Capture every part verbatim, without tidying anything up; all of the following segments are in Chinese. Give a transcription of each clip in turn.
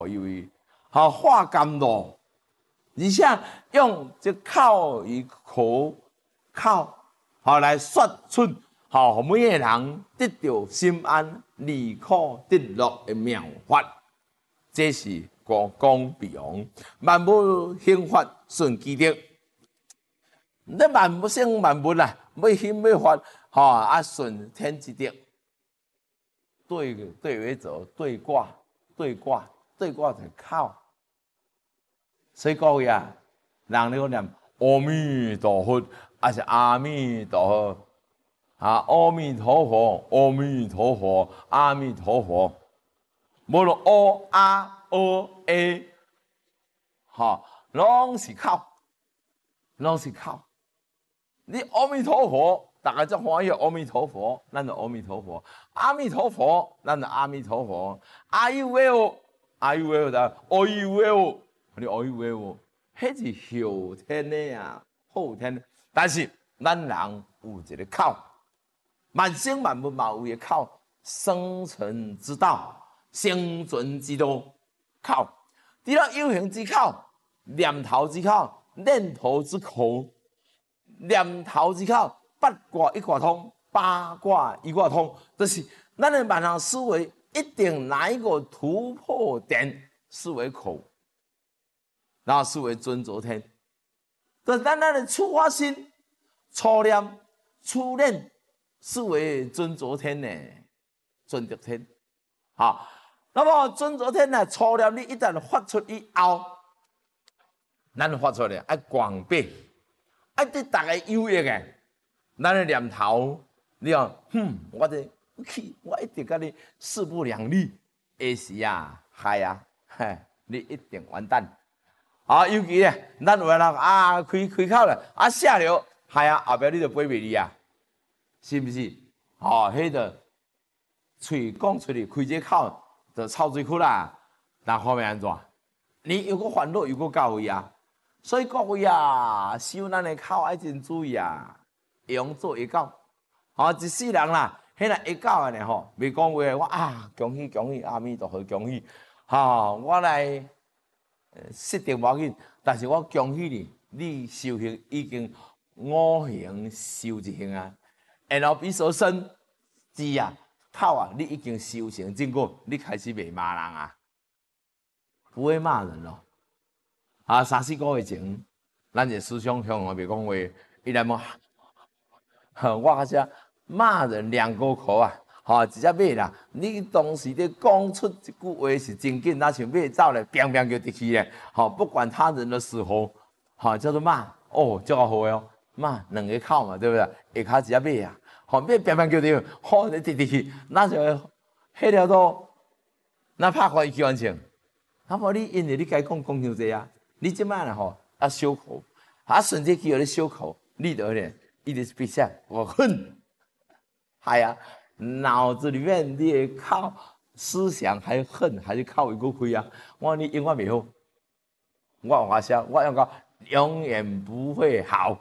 一位，好化甘露，而且用这口与口口，好来说出，好每个人得到心安、离苦得乐的妙法。这是国光必王，万物兴发顺其德。你万物生万物啦，要兴要发，吼啊顺天之德。对对为者对卦，对卦对卦就靠。所以各位啊，人咧讲念阿弥陀佛，还是阿弥陀佛啊？阿弥陀佛，阿弥陀佛，阿弥陀佛。无论哦啊哦诶，哈，拢是靠，拢是靠。你阿弥陀佛，大家就欢喜阿弥陀佛，咱就阿弥陀佛；阿弥陀佛，咱就阿弥陀佛。阿弥陀佛，阿弥陀佛的，阿弥陀佛，你阿弥陀佛，迄是后天的呀，后天的。但是咱人有一个靠，万生万物嘛有一个靠，生存之道。生存之道，靠，除了有形之口、念头之口、念头之口、念头之口，八卦一卦通，八卦一卦通，就是咱的万行思维一定哪一个突破点视为口，然后视为尊着天。但咱咱的出发心、初念、初念视为尊着天呢，尊着天，好。那么尊着天呢？初念你一旦发出以后，咱发出来爱广泛，爱对大家有益的，咱的念头，你讲，哼，我这去，我一定跟你势不两立，下时啊，害啊，嘿，你一定完蛋。啊，尤其咧，咱有人啊，开开口了，啊下流，害啊，后壁你就背袂离啊，是不是？哦，迄个嘴讲出去，开这口。就臭水窟啦，那后面安怎？你有个烦恼，有个到位啊。所以各位啊，修咱的口爱真注意啊，会用做会到。哦，一世人啦，迄个会到的呢吼，袂讲话，我啊，恭喜恭喜，阿弥陀佛，恭喜。吼，我来失定无要紧，但是我恭喜你，你修行已经五行修一行啊，然后比所生之啊。靠啊！你已经修成正果，你开始袂骂人啊，不会骂人咯。啊，三四个月前，咱个师兄向我别讲话，伊来问，我开始骂人两个口啊，吼、哦，一只马啦，你当时咧讲出一句话是真紧，那像马走咧，砰砰就直去咧，吼、哦，不管他人的死活，吼、哦，叫做骂，哦，叫好哦，骂两个口嘛，对不对？下骹一只马啊。吼，别变变叫着，吼你直直去，那就迄条路，那拍开伊去完成。那么你因为你该讲讲伤济啊，你即摆啦吼啊小口，啊顺着去互你小口，你得咧，一直比赛我恨，系啊，脑子里面你的靠思想还恨，还是靠一个开啊？我你永远袂好，我话笑，我用讲永远不会好。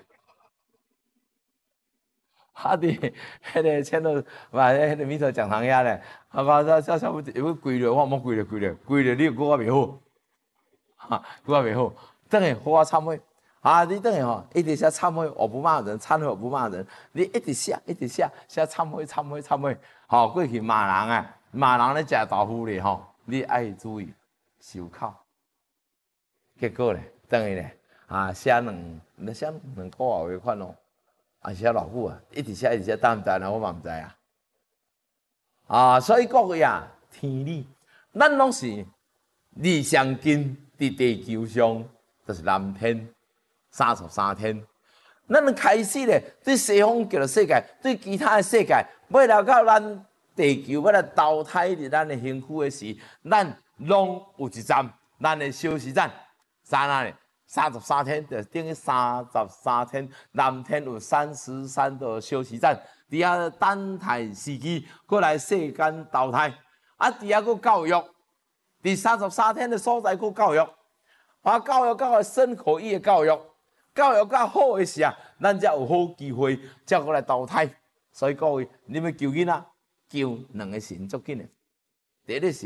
啊！伫迄个签到，嘛迄个米头讲堂遐咧，啊我说笑笑不有跪了，我冇跪了跪了跪了，你又过我袂好，哈，过我袂好，等下好我忏悔，啊，你等下吼一直写忏悔，我不骂人，忏悔我不骂人，你一直写一直写写忏悔忏悔忏悔，吼过去骂人啊，骂人咧食豆腐咧吼，你爱注意收口，结果咧等下咧啊写两那写两个月尾款咯。啊，写偌久啊，一直写一直写，当唔知啦，我嘛唔知啊。啊，所以各位啊，天理，咱拢是理想近伫地球上，就是蓝天三十三天。咱开始咧，对西方叫做世界，对其他的世界，要来到咱地球，要来投胎伫咱的身躯的时，咱拢有一站，咱的休息站，在哪里？三十三天就等于三十三天，南天有三十三个休息站，底下等待时机，过来世间投胎。啊，底下个教育，第三十三天的所在个教育，啊，教育到深刻意的教育，教育到好的时啊，咱才有好机会，才过来投胎。所以各位，你们求囡仔，求两个神足紧的，第一个是。